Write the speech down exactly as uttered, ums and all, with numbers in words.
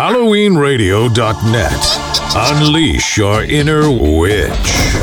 Halloween Radio dot net. Unleash your inner witch.